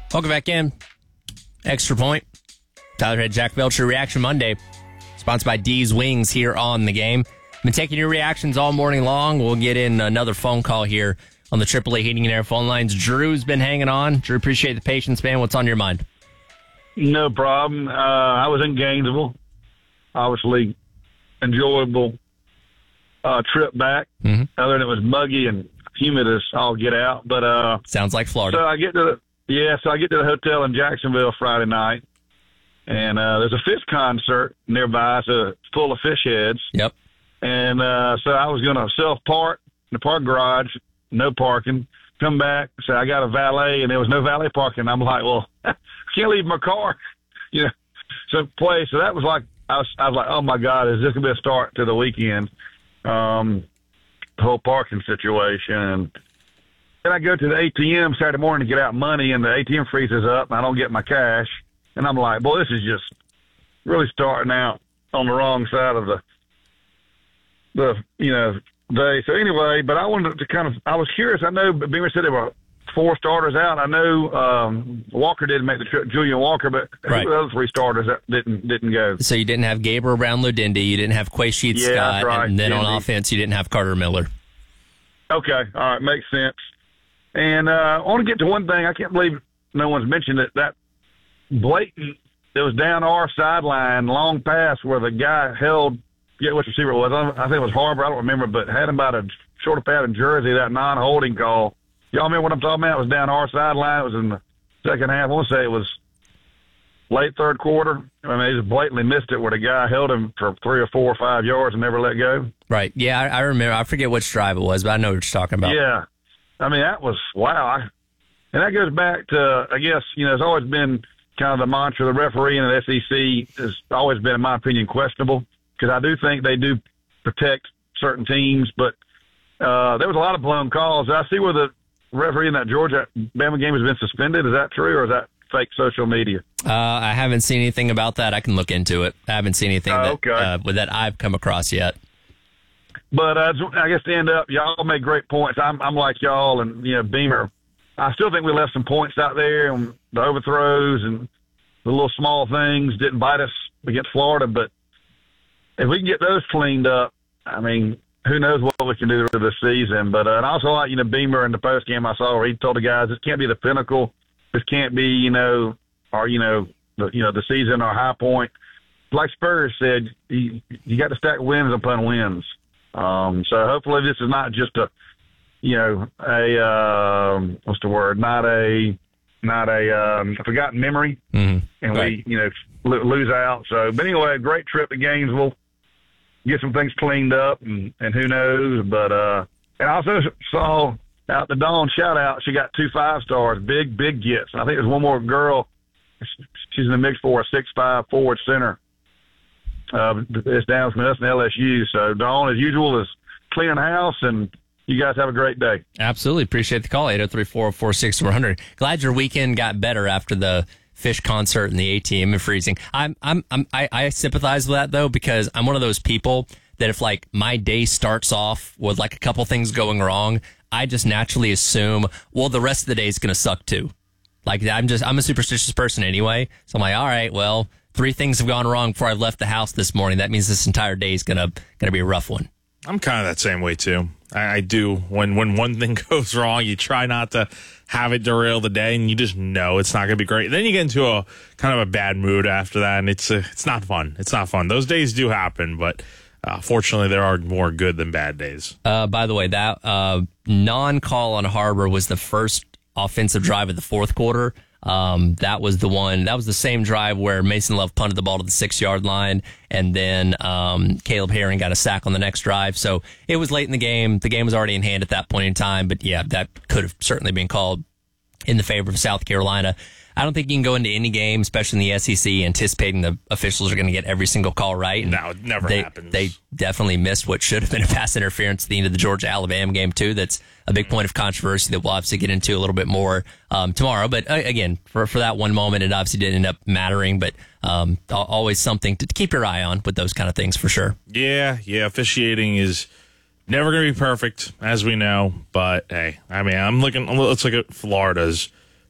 Welcome back in. Extra Point. Tyler Head, Jack Belcher, Reaction Monday. Sponsored by D's Wings here on the game. Been taking your reactions all morning long. We'll get in another phone call here on the AAA Heating and Air phone lines. Drew's been hanging on. Drew, appreciate the patience, man. What's on your mind? No problem. I was in Gainesville. Obviously, enjoyable trip back. Mm-hmm. Other than it was muggy and humid as all get out. But sounds like Florida. So I get to the hotel in Jacksonville Friday night, and there's a fish concert nearby. So it's full of fish heads. Yep. And so I was going to self-park in the park garage, no parking, come back, say I got a valet, and there was no valet parking. I'm like, well, I can't leave my car, someplace. So that was like, I was like, oh, my God, is this going to be a start to the weekend? The whole parking situation. Then I go to the ATM Saturday morning to get out money, and the ATM freezes up, and I don't get my cash. And I'm like, boy, this is just really starting out on the wrong side of the day. So anyway, but I wanted to I was curious. I know Beamer said there were 4 starters out. I know Walker didn't make the trip, Julian Walker, but right. Who were the other 3 starters that didn't go? So you didn't have Gabriel Brown-Ludindy, you didn't have Quay Scott, right. and then Dindy. on offense you didn't have Carter Miller. Okay, all right, makes sense. And I want to get to one thing. I can't believe no one's mentioned it. That blatant, it was down our sideline, long pass where the guy held, forget which receiver it was. I think it was Harbor. I don't remember, but had him by the shoulder pad in Jersey, that non-holding call. Y'all remember what I'm talking about? It was down our sideline. It was in the second half. I want to say it was late third quarter. I mean, he just blatantly missed it where the guy held him for 3 or 4 or 5 yards and never let go. Right. Yeah, I remember. I forget which drive it was, but I know what you're talking about. Yeah. I mean, that was, wow. And that goes back to, I guess, it's always been kind of the mantra. The referee in the SEC has always been, in my opinion, questionable, because I do think they do protect certain teams, but there was a lot of blown calls. I see where the referee in that Georgia-Bama game has been suspended. Is that true, or is that fake social media? I haven't seen anything about that. I can look into it. I haven't seen anything that I've come across yet. But I guess to end up, y'all made great points. I'm like y'all, and Beamer. I still think we left some points out there, and the overthrows and the little small things didn't bite us against Florida. But if we can get those cleaned up, I mean, who knows what we can do through the season. But and also like Beamer in the post game I saw where he told the guys this can't be the pinnacle, this can't be the season or high point. Like Spurs said, you got to stack wins upon wins. So hopefully this is not just a forgotten memory, and right. We lose out. So, but anyway, great trip to Gainesville. Get some things cleaned up, and who knows. But and I also saw out the Dawn shout out. She got 2 5-stars, big gets. I think there's one more girl. She's in the mix for a 6'5" forward center. It's down from us and LSU. So Dawn, as usual, is clearing house, and you guys have a great day. Absolutely. Appreciate the call. 803-446-400. Glad your weekend got better after the fish concert and the ATM and freezing. I sympathize with that though, because I'm one of those people that if like my day starts off with like a couple things going wrong, I just naturally assume, well, the rest of the day is going to suck too. Like I'm a superstitious person anyway. So I'm like, all right, well, 3 things have gone wrong before I left the house this morning. That means this entire day is gonna be a rough one. I'm kind of that same way too. I do. When one thing goes wrong, you try not to have it derail the day, and you just know it's not going to be great. Then you get into a kind of a bad mood after that, and it's not fun. It's not fun. Those days do happen, but fortunately, there are more good than bad days. By the way, that non-call on Harbor was the first offensive drive of the fourth quarter. That was the same drive where Mason Love punted the ball to the 6-yard line, and then Caleb Herring got a sack on the next drive. So it was late in the game. The game was already in hand at that point in time, but yeah, that could have certainly been called in the favor of South Carolina. I don't think you can go into any game, especially in the SEC, anticipating the officials are going to get every single call right. And no, it never happens. They definitely missed what should have been a pass interference at the end of the Georgia-Alabama game, too. That's a big point of controversy that we'll obviously get into a little bit more tomorrow. But again, for that one moment, it obviously didn't end up mattering. But always something to keep your eye on with those kind of things, for sure. Yeah. Officiating is never going to be perfect, as we know. But, hey, I mean, let's look at Florida's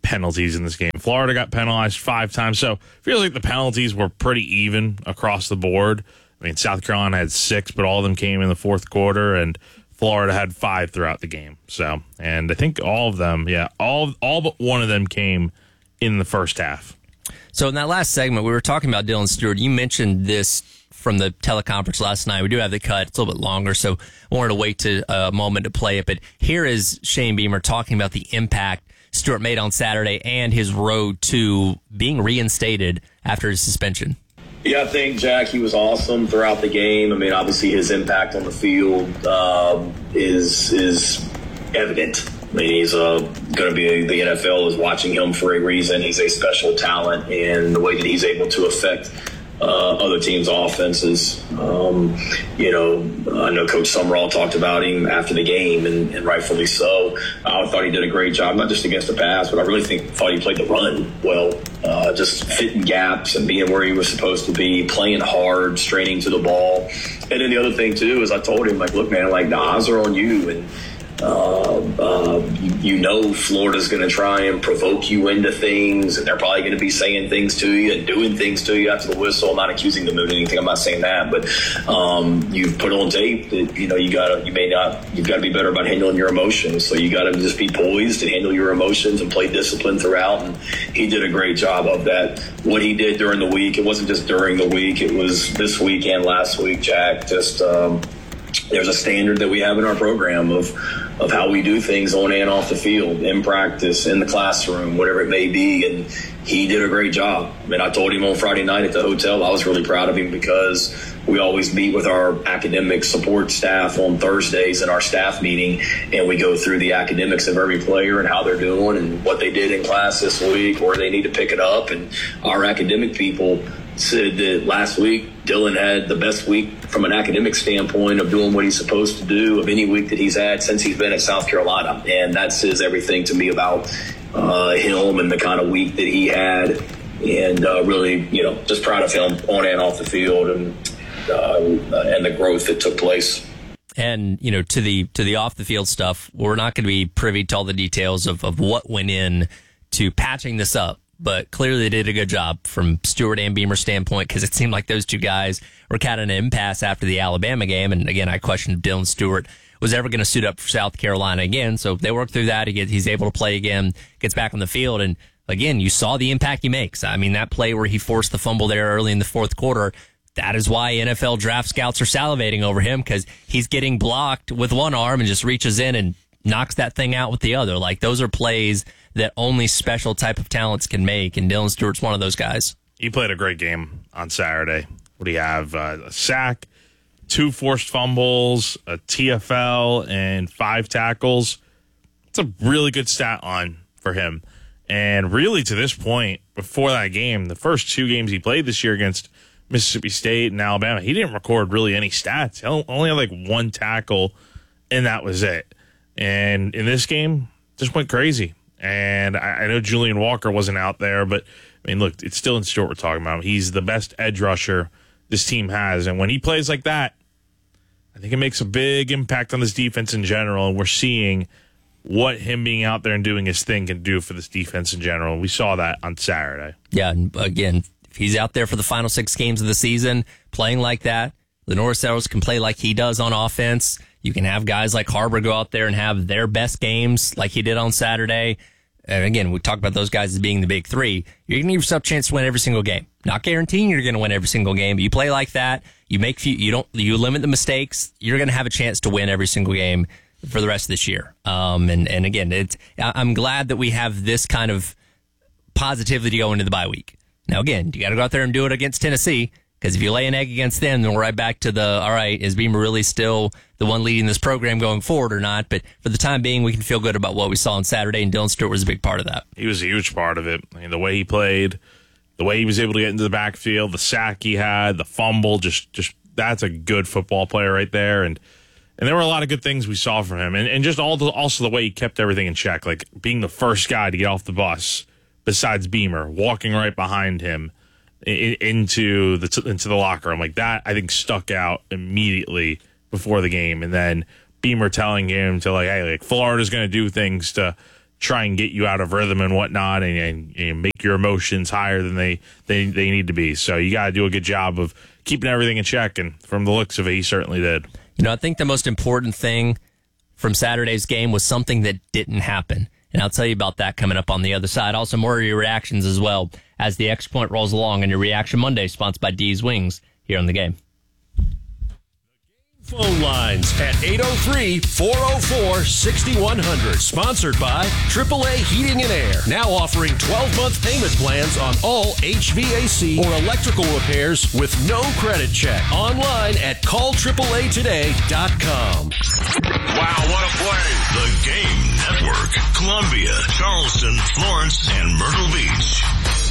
penalties in this game. Florida got penalized 5 times, so it feels like the penalties were pretty even across the board. I mean, South Carolina had 6, but all of them came in the fourth quarter, and Florida had 5 throughout the game. So, and I think all of them, all but one of them came in the first half. So in that last segment, we were talking about Dylan Stewart. You mentioned this from the teleconference last night. We do have the cut. It's a little bit longer, so I wanted to wait to a moment to play it. But here is Shane Beamer talking about the impact Stewart made on Saturday and his road to being reinstated after his suspension. Yeah, I think, Jack, he was awesome throughout the game. I mean, obviously his impact on the field is evident. I mean, he's going to be, the NFL is watching him for a reason. He's a special talent, and the way that he's able to affect other teams' offenses. I know Coach Summerall talked about him after the game, and rightfully so. I thought he did a great job, not just against the pass, but I really thought he played the run well. Just fitting gaps and being where he was supposed to be, playing hard, straining to the ball. And then the other thing, too, is I told him, like, look, man, like, the eyes are on you, and Florida's going to try and provoke you into things, and they're probably going to be saying things to you and doing things to you after the whistle. I'm not accusing them of anything. I'm not saying that, but you've put on tape that you've got to be better about handling your emotions. So you got to just be poised and handle your emotions and play discipline throughout. And he did a great job of that. What he did during the week, it wasn't just during the week. It was this week and last week, Jack. Just there's a standard that we have in our program of how we do things on and off the field, in practice, in the classroom, whatever it may be. And he did a great job. I mean, I told him on Friday night at the hotel, I was really proud of him because we always meet with our academic support staff on Thursdays in our staff meeting, and we go through the academics of every player and how they're doing and what they did in class this week, where they need to pick it up. And our academic people said that last week Dylan had the best week from an academic standpoint of doing what he's supposed to do of any week that he's had since he's been at South Carolina. And that says everything to me about him and the kind of week that he had. And really, just proud of him on and off the field and the growth that took place. And, to the off the field stuff, we're not going to be privy to all the details of what went in to patching this up. But clearly they did a good job from Stewart and Beamer's standpoint, because it seemed like those two guys were kind of an impasse after the Alabama game. And again, I questioned if Dylan Stewart was ever going to suit up for South Carolina again. So they work through that. He's able to play again, gets back on the field. And again, you saw the impact he makes. I mean, that play where he forced the fumble there early in the fourth quarter, that is why NFL draft scouts are salivating over him, because he's getting blocked with one arm and just reaches in and knocks that thing out with the other. Like, those are plays that only special type of talents can make, and Dylan Stewart's one of those guys. He played a great game on Saturday. What do you have? A sack, 2 forced fumbles, a TFL, and 5 tackles. It's a really good stat line for him. And really, to this point, before that game, the first 2 games he played this year against Mississippi State and Alabama, he didn't record really any stats. He only had like 1 tackle, and that was it. And in this game, just went crazy. And I know Julian Walker wasn't out there, but, I mean, look, it's still in Stewart we're talking about. He's the best edge rusher this team has. And when he plays like that, I think it makes a big impact on this defense in general. And we're seeing what him being out there and doing his thing can do for this defense in general. We saw that on Saturday. Yeah, and again, if he's out there for the final 6 games of the season playing like that, Lenore Sellers can play like he does on offense. You can have guys like Harbor go out there and have their best games like he did on Saturday. And again, we talk about those guys as being the big 3. You're going to give yourself a chance to win every single game. Not guaranteeing you're going to win every single game, but you play like that. You you limit the mistakes. You're going to have a chance to win every single game for the rest of this year. And again, I'm glad that we have this kind of positivity going into the bye week. Now, again, you got to go out there and do it against Tennessee. Because if you lay an egg against them, then we're right back to all right, is Beamer really still the one leading this program going forward or not? But for the time being, we can feel good about what we saw on Saturday, and Dylan Stewart was a big part of that. He was a huge part of it. I mean, the way he played, the way he was able to get into the backfield, the sack he had, the fumble, just that's a good football player right there. And there were a lot of good things we saw from him. And just also the way he kept everything in check, like being the first guy to get off the bus besides Beamer, walking right behind him into the locker room. Like that, I think stuck out immediately before the game. And then Beamer telling him to hey, Florida's going to do things to try and get you out of rhythm and whatnot, and make your emotions higher than they need to be. So you got to do a good job of keeping everything in check, and from the looks of it, he certainly did. I think the most important thing from Saturday's game was something that didn't happen. And I'll tell you about that coming up on the other side. Also, more of your reactions as well as the Extra Point rolls along on your Reaction Monday, sponsored by D's Wings here on The Game. Phone lines at 803-404-6100. Sponsored by AAA Heating and Air. Now offering 12-month payment plans on all HVAC or electrical repairs with no credit check. Online at callAAAtoday.com. Wow, what a play. The Game Network. Columbia, Charleston, Florence, and Myrtle Beach.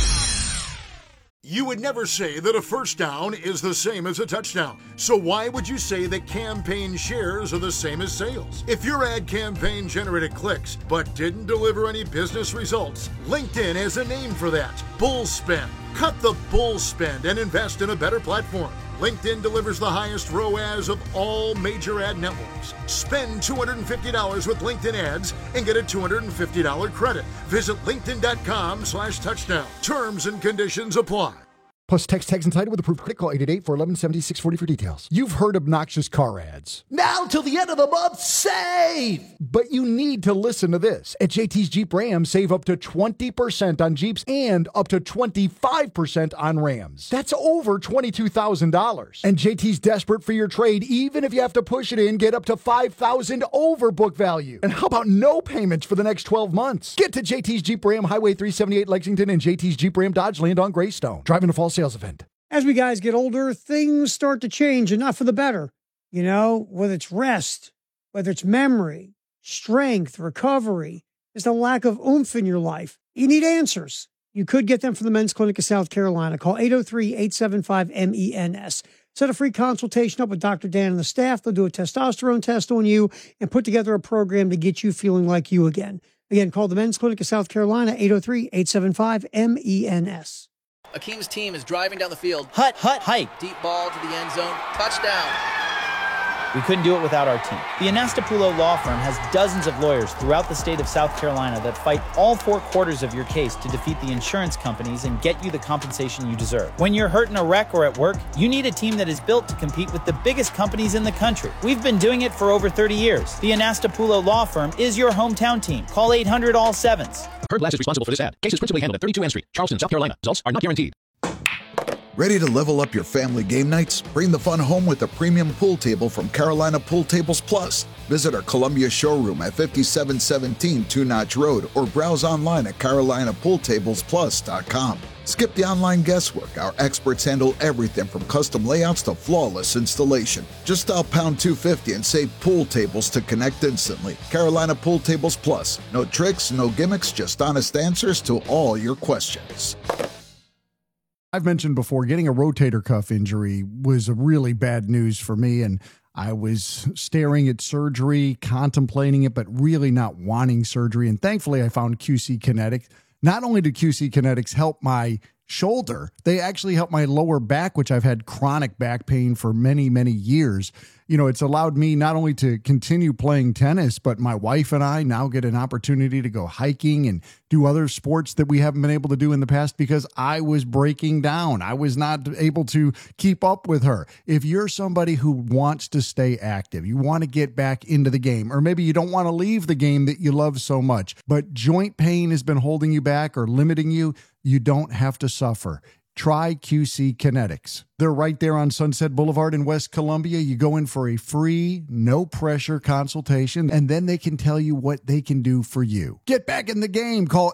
You would never say that a first down is the same as a touchdown. So why would you say that campaign shares are the same as sales? If your ad campaign generated clicks but didn't deliver any business results, LinkedIn has a name for that. Bull spend. Cut the bull spend and invest in a better platform. LinkedIn delivers the highest ROAS of all major ad networks. Spend $250 with LinkedIn ads and get a $250 credit. Visit linkedin.com/touchdown. Terms and conditions apply. Plus text tags and title with approved credit. Call 888-411-7640 for details. You've heard obnoxious car ads. Now till the end of the month, save! But you need to listen to this. At JT's Jeep Ram, save up to 20% on Jeeps and up to 25% on Rams. That's over $22,000. And JT's desperate for your trade. Even if you have to push it in, get up to $5,000 over book value. And how about no payments for the next 12 months? Get to JT's Jeep Ram, Highway 378 Lexington, and JT's Jeep Ram Dodge Land on Greystone. Driving to fall sales event. As we guys get older, things start to change, and not for the better. Whether it's rest, whether it's memory, strength, recovery, there's a lack of oomph in your life. You need answers. You could get them from the Men's Clinic of South Carolina. Call 803-875-MENS. Set a free consultation up with Dr. Dan and the staff. They'll do a testosterone test on you and put together a program to get you feeling like you again. Again, call the Men's Clinic of South Carolina, 803-875-MENS. Akeem's team is driving down the field. Hike. Deep ball to the end zone. Touchdown. We couldn't do it without our team. The Anastapulo Law Firm has dozens of lawyers throughout the state of South Carolina that fight all 4 quarters of your case to defeat the insurance companies and get you the compensation you deserve. When you're hurt in a wreck or at work, you need a team that is built to compete with the biggest companies in the country. We've been doing it for over 30 years. The Anastapulo Law Firm is your hometown team. Call 800-ALL-7s. Heard Glass is responsible for this ad. Case is principally handled at 32 Ann Street, Charleston, South Carolina. Results are not guaranteed. Ready to level up your family game nights? Bring the fun home with a premium pool table from Carolina Pool Tables Plus. Visit our Columbia showroom at 5717 Two Notch Road or browse online at carolinapooltablesplus.com. Skip the online guesswork. Our experts handle everything from custom layouts to flawless installation. Just dial pound 250 and save pool tables to connect instantly. Carolina Pool Tables Plus. No tricks, no gimmicks, just honest answers to all your questions. I've mentioned before, getting a rotator cuff injury was a really bad news for me, and I was staring at surgery, contemplating it, but really not wanting surgery. And thankfully, I found QC Kinetics. Not only did QC Kinetics help my shoulder, they actually helped my lower back, which I've had chronic back pain for many, many years. It's allowed me not only to continue playing tennis, but my wife and I now get an opportunity to go hiking and do other sports that we haven't been able to do in the past because I was breaking down. I was not able to keep up with her. If you're somebody who wants to stay active, you want to get back into the game, or maybe you don't want to leave the game that you love so much, but joint pain has been holding you back or limiting you, you don't have to suffer. Try QC Kinetics. They're right there on Sunset Boulevard in West Columbia. You go in for a free, no-pressure consultation, and then they can tell you what they can do for you. Get back in the game. Call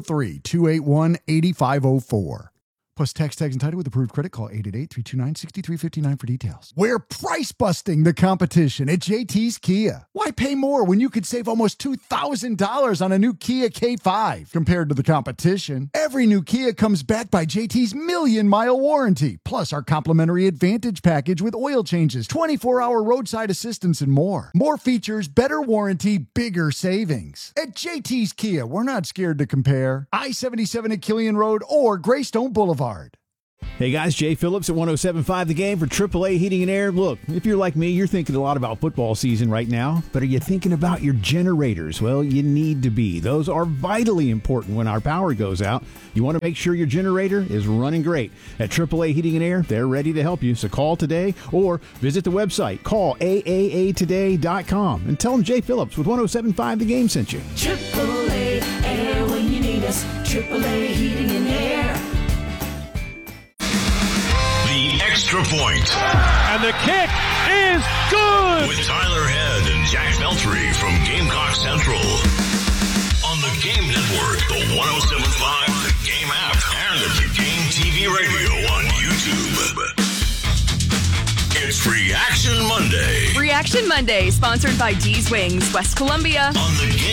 803-281-8504. Plus text tags and title with approved credit. Call 888-329-6359 for details. We're price busting the competition at JT's Kia. Why pay more when you could save almost $2,000 on a new Kia K5 compared to the competition? Every new Kia comes backed by JT's million-mile warranty, plus our complimentary Advantage package with oil changes, 24-hour roadside assistance, and more. More features, better warranty, bigger savings. At JT's Kia, we're not scared to compare. I-77 at Killian Road or Greystone Boulevard. Hey guys, Jay Phillips at 107.5 The Game for AAA Heating and Air. Look, if you're like me, you're thinking a lot about football season right now, but are you thinking about your generators? Well, you need to be. Those are vitally important when our power goes out. You want to make sure your generator is running great. At AAA Heating and Air, they're ready to help you. So call today or visit the website. Call AAAtoday.com and tell them Jay Phillips with 107.5 The Game sent you. AAA Air when you need us. AAA Heating and Air. Extra point. And the kick is good! With Tyler Head and Jack Veltri from Gamecock Central. On the Game Network, the 107.5 The Game app, and the Game TV radio on YouTube. It's Reaction Monday. Reaction Monday, sponsored by D's Wings, West Columbia. On the Game